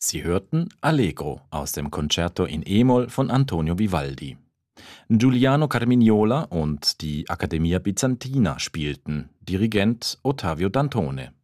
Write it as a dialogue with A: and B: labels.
A: Sie hörten Allegro aus dem Concerto in E-Moll von Antonio Vivaldi. Giuliano Carmignola und die Accademia Bizantina spielten, Dirigent Ottavio Dantone.